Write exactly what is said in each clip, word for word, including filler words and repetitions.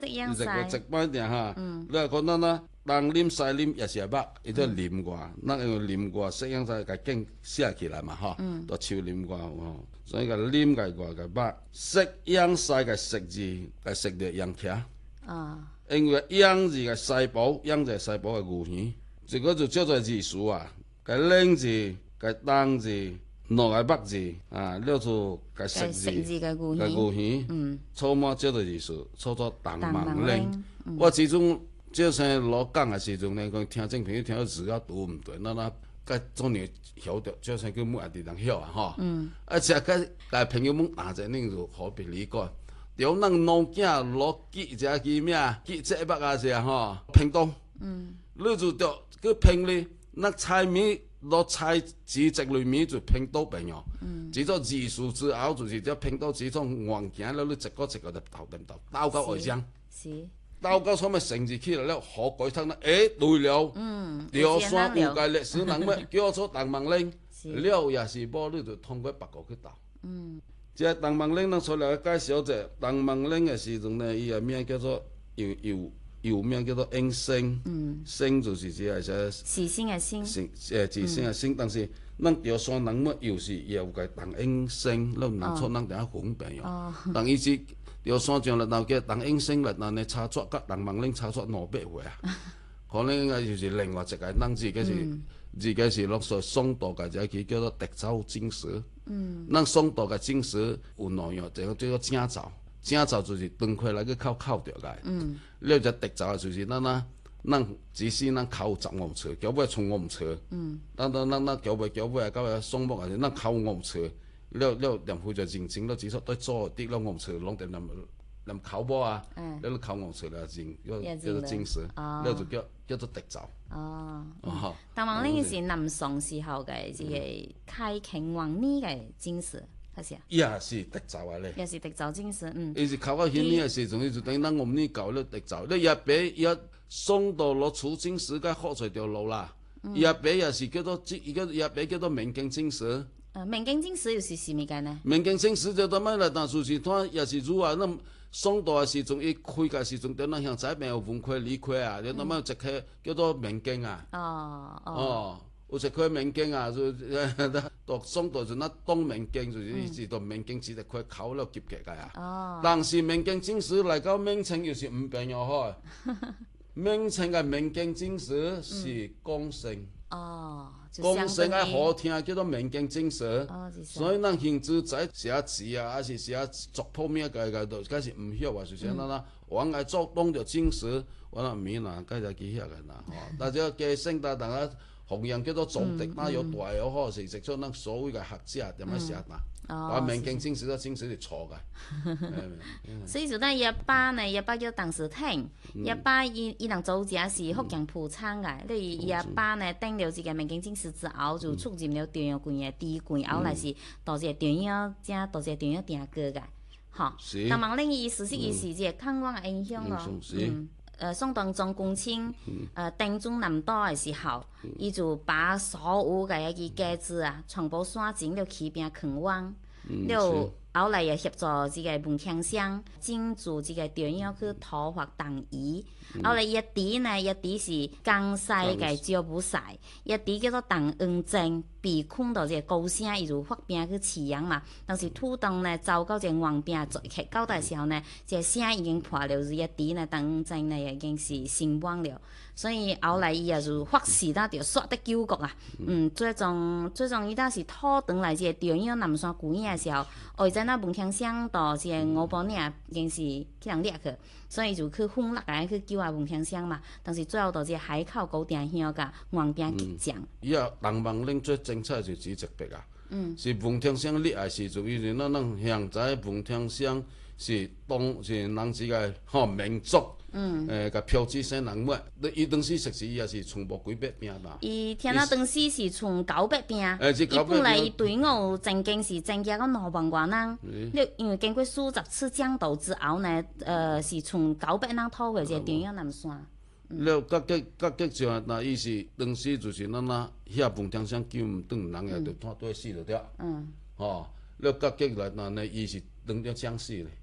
食個食擺定哈。你話講咱啦，東啉西啉也是會捌，伊都啉過，咱因為啉過，適應曬個勁寫起來嘛哈，都手啉過吼，所以個啉個個個捌，適應曬個食字個食着樣起。啊，因為養字個細胞，養就細胞個語言，這個就叫做字數啊，個冷字、個東字、兩個北字啊，了就個食字個語言，嗯，草麼叫做字數，叫做東望冷。我始終即係攞講嘅時陣呢，講聽眾朋友聽到字啊讀唔對，那那個總要曉得，即係叫每一啲人曉啊，嗬。嗯。而且個個朋友們打在呢度可別理解。有咱老囝攞記者記咩？記者北啊是吼，屏東。嗯。你就着佢評哩，那菜名攞菜字籍裏面就屏東朋友。嗯。只做字數之後，就是只屏東只做環境了，你一個一個就鬥點鬥，鬥到外鄉。是。鬥到什麼成字起來了，好改通啦。誒，對了。嗯。條山有個歷史人物叫做鄧孟玲，了也是無，你就通過北國去鬥。嗯。即係鄧孟玲，咱出來介紹者，鄧孟玲嘅時陣呢，伊個名叫做又又又名叫做英星，星就是只係只時星嘅星，誒時星嘅星，但是咱條山人物又是有個鄧英星，咱唔錯，咱定下紅病樣。但伊是條山上嚟鬧叫鄧英星嚟，嗱你炒作甲鄧孟玲炒作兩百回啊，可能應該就是另外一個人自己是。自己是落在宋代嘅就叫叫做德州精石，嗯，咱宋代嘅精石有兩樣，就叫做正灶，正灶就是斷開來去烤烤掉嘅，嗯，了只德州就是咱啦，咱只是咱烤十五尺，腳尾從五尺，嗯，等等咱咱腳尾腳尾啊，到個宋木啊，咱烤五尺，了了連佢就認真了，只說對做啲了五尺，攏定冧冧烤波啊，了烤五尺了認，叫做精石，了就叫叫做德州。哦， 鄧孟玲是南宋時候嘅，即個開慶皇年嘅進士，係是啊？ 也是德州啊咧， 也是德州進士，嗯。 伊是考到顯年嘅時陣，伊就等咱我們呢舊咧德州，你日比一送到攞出進士嘅學出條路啦，日比也是叫做日日比叫做明經進士。 誒，明經進士又是啥物嘅呢？ 明經進士就當咩啦？但就是睇也是如啊，那。宋代嘅時陣，伊開嘅時陣，點樣向仔邊有分開理開啊？你諗下一區叫做明經啊？哦哦，有一區明經啊，就讀宋代就那東明經，就是一直到明經只係塊口了結結嘅啊。哦，但是明經進士嚟到明清又是唔變樣開，明清嘅明經進士是講姓。哦。講聲啊好聽，叫做明經進士，所以咱現在在寫字啊，還是寫族譜咩個個都開始唔曉啊，就先咱啦，往外做當着進士，我諗唔免啦，繼續記下嘅啦，吼，但係個聲但大家弘揚叫做祖籍，那有大有好，是食出咱所謂嘅學者點樣寫啦。話明經進士都進士係錯嘅， 所以就咱一巴呢，一巴叫鄧士廷，一巴伊伊人祖家是福建埔倉嘅，你一巴呢登了這個明經進士之後，就促進了中央官嘅地位，後來是導致中央正導致中央定格嘅，嚇。鄧孟玲伊事實伊是這個抗日影響咯，嗯，誒宋當中共青誒定中南島嘅時候，伊就把所有嘅一啲機子啊，全部刷進了起邊坑灣。了後來又協助這個文天祥進駐這個中央去討伐黨夷。後來一啲呢，一啲是江西嘅招不晒，一啲叫做鄧恩正，被困到這個高聲，伊就發兵去飼養嘛。但是土東呢，走到這個黃兵做起交代時候呢，這個聲已經破了，一啲呢，鄧恩正呢已經是身亡了。所以後來伊也就發誓啦，就刷得救國啊。嗯，最終最終伊當是討轉來這個中央南山古院嘅時候，後在那文天祥到這個五寶嶺已經是去人掠去，所以就去奮力個去救啊文天祥嘛。但是最後到這個海口高定鄉個黃兵激將。 伊啊，鄧孟玲最精彩就指直白啊，嗯，是文天祥溺愛時陣，伊就咱咱現在文天祥是當是人之個吼民族。嗯，誒個標誌性人物，你伊當時實時伊也是從無幾百兵嘛。 伊聽到當時是從九百兵，伊本來伊隊伍曾經是增加到兩萬多人，你因為經過數十次戰鬥之後呢，誒是從九百人討回這中央南山。 了，甲結甲結就那伊是當時就是咱啦，遐文天祥救唔轉，人也就拖對死了掉。嗯，吼，了甲結來那呢，伊是當咗將士咧。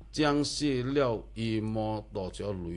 將卸了伊莫多少雷